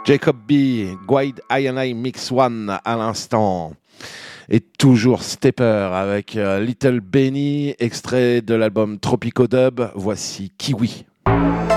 Jacob B, Guide I&I Mix One à l'instant. Et toujours Stepper avec Little Benny, extrait de l'album Tropico Dub. Voici Kiwi.